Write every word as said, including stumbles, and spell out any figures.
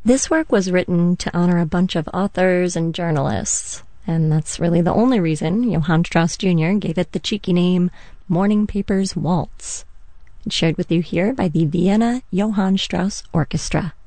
This work was written to honor a bunch of authors and journalists, and that's really the only reason Johann Strauss Junior gave it the cheeky name Morning Papers Waltz. It's shared with you here by the Vienna Johann Strauss Orchestra.